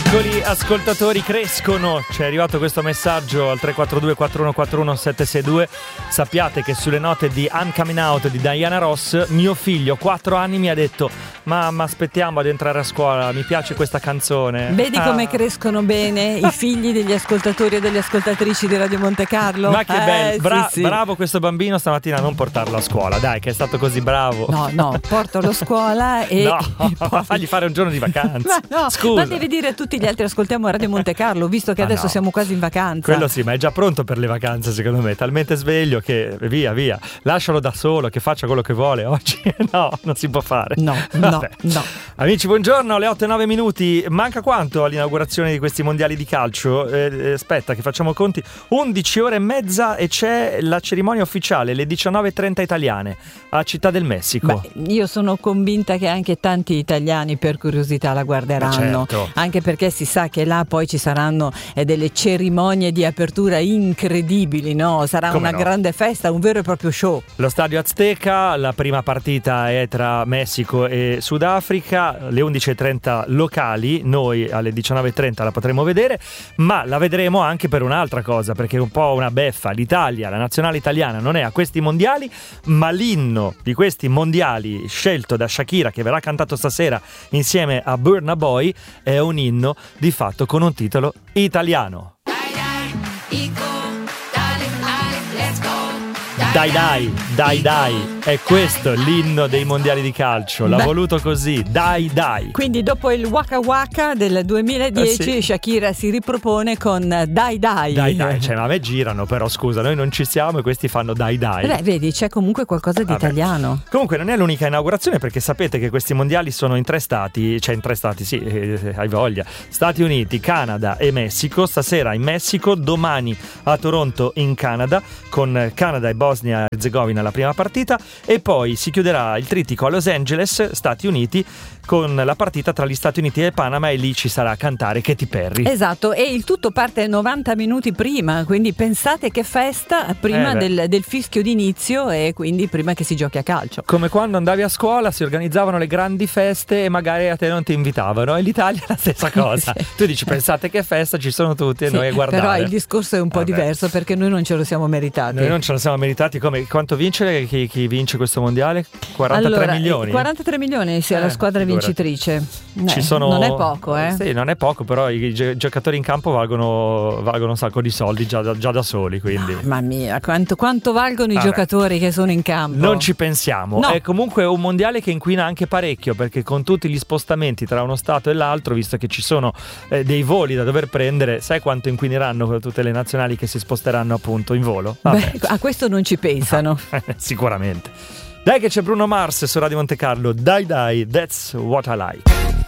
piccoli ascoltatori crescono. Ci è arrivato questo messaggio al 342 4141 762. Sappiate che sulle note di I'm Coming Out di Diana Ross, mio figlio 4 anni mi ha detto: mamma, aspettiamo ad entrare a scuola, mi piace questa canzone. Vedi come crescono bene i figli degli ascoltatori e delle ascoltatrici di Radio Monte Carlo? Ma che bello, sì. Bravo questo bambino stamattina a non portarlo a scuola, dai, che è stato così bravo. No, portalo a scuola e poi fagli fare un giorno di vacanza. Ma devi dire a tutti gli altri: ascoltiamo Radio Monte Carlo, visto che adesso siamo quasi in vacanza. Quello sì, ma è già pronto per le vacanze, secondo me, talmente sveglio che via, lascialo da solo, che faccia quello che vuole. Oggi no, non si può fare. No. Amici, buongiorno, alle 8:09. Manca quanto all'inaugurazione di questi mondiali di calcio? Aspetta che facciamo conti. 11 ore e mezza e c'è la cerimonia ufficiale, le 19:30 italiane a Città del Messico. Beh, io sono convinta che anche tanti italiani per curiosità la guarderanno, certo. Anche perché si sa che là poi ci saranno delle cerimonie di apertura incredibili, no? Sarà Come una grande festa, un vero e proprio show. Lo stadio Azteca, la prima partita è tra Messico e Sudafrica, le 11:30 locali, noi alle 19:30 la potremo vedere, ma la vedremo anche per un'altra cosa, perché è un po' una beffa. L'Italia, la nazionale italiana non è a questi mondiali, ma l'inno di questi mondiali scelto da Shakira, che verrà cantato stasera insieme a Burna Boy, è un inno di fatto con un titolo italiano. Dai, è questo l'inno dei mondiali di calcio, l'ha voluto così, dai. Quindi dopo il Waka Waka del 2010 sì. Shakira si ripropone con dai. Cioè, ma a me girano, però scusa, noi non ci siamo e questi fanno dai. Beh, vedi, c'è comunque qualcosa di italiano. Comunque non è l'unica inaugurazione, perché sapete che questi mondiali sono in 3 stati, sì, hai voglia, Stati Uniti, Canada e Messico. Stasera in Messico, domani a Toronto in Canada, con Canada e Bosnia e Erzegovina la prima partita, e poi si chiuderà il trittico a Los Angeles, Stati Uniti, con la partita tra gli Stati Uniti e Panama, e lì ci sarà a cantare Katy Perry. Esatto, e il tutto parte 90 minuti prima, quindi pensate che festa prima del fischio d'inizio, e quindi prima che si giochi a calcio. Come quando andavi a scuola, si organizzavano le grandi feste e magari a te non ti invitavano, e l'Italia è la stessa cosa. Sì. Tu dici: pensate che festa, ci sono tutti e noi a guardare. Però il discorso è un po' diverso, perché noi non ce lo siamo meritati. Noi non ce lo siamo meritati. Quanto vince? Chi vince questo mondiale? 43 milioni? 43 milioni, sì, alla squadra vincitrice. Ci sono... Non è poco, Sì, non è poco, però i giocatori in campo valgono un sacco di soldi già da soli, quindi... Mamma mia, quanto valgono i giocatori che sono in campo? Non ci pensiamo. No. È comunque un mondiale che inquina anche parecchio, perché con tutti gli spostamenti tra uno stato e l'altro, visto che ci sono dei voli da dover prendere, sai quanto inquineranno tutte le nazionali che si sposteranno appunto in volo? Beh, a questo non ci pensano. Sicuramente. Dai che c'è Bruno Mars su Radio Monte Carlo. Dai, that's what I like.